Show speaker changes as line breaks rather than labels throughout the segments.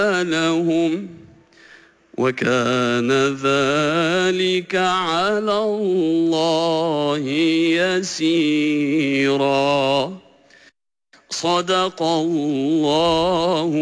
لهم وكان ذلك على الله يسيرا صدق الله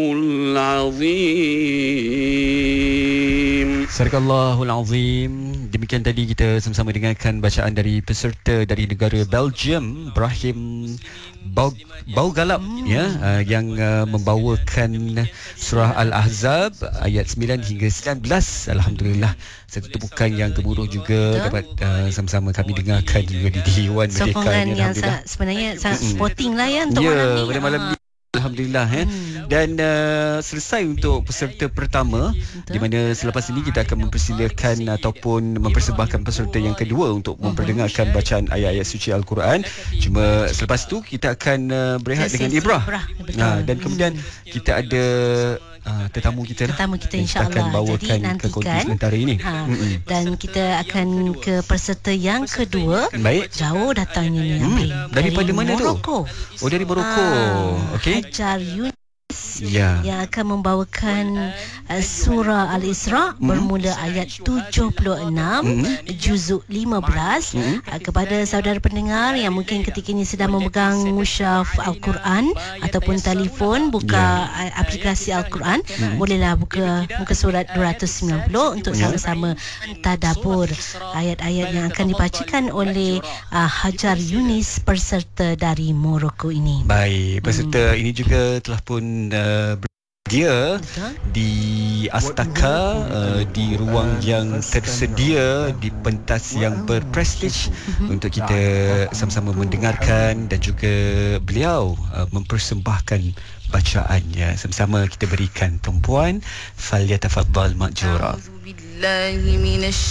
العظيم.
Sadaqallahul Azim. Demikian tadi kita sama-sama dengarkan bacaan dari peserta dari negara Belgium, Brahim Baugalap, yang membawakan surah Al-Ahzab ayat 9 hingga 19. Alhamdulillah, satu tepukan yang gemuruh juga. Betul. Dapat sama-sama kami dengarkan juga di Dewan Merdeka.
Sokongan yang sebenarnya sangat sporting lah ya untuk malam ni.
Pada malam ni Alhamdulillah. Dan selesai untuk peserta pertama. Betul. Di mana selepas ini kita akan mempersilakan ataupun mempersembahkan peserta yang kedua untuk memperdengarkan bacaan ayat-ayat suci Al-Quran. Cuma selepas itu kita akan berehat dengan Ibrah. Dan kemudian kita ada tetamu kita
insya-Allah.
Akan bawakan. Jadi
nantikan
sementara ini.
Dan kita akan ke peserta yang kedua.
Baik.
Jauh datangnya ni.
Daripada mana
Morocco.
tu? Oh, dari Morocco. Okey.
Hajar Yunis yang akan membawakan surah Al-Isra bermula ayat 76 juzuk 15. Kepada saudara pendengar yang mungkin ketika ini sedang memegang mushaf Al-Quran ataupun telefon, buka aplikasi Al-Quran, bolehlah buka muka surat 290 untuk sama-sama tadabbur ayat-ayat yang akan dibacakan oleh Hajar Yunis, peserta dari Morocco ini.
Baik, peserta ini juga telah pun dia di Astaka, di ruang yang tersedia, di pentas yang berprestij untuk kita sama-sama mendengarkan dan juga beliau mempersembahkan bacaannya. Sama-sama kita berikan tumpuan. Falyatafaddal ma'jura.
A'udzubillahi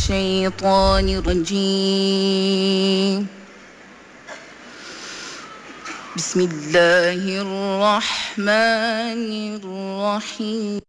minasyaitonirrajim. Bismillahirrahmanirrahim.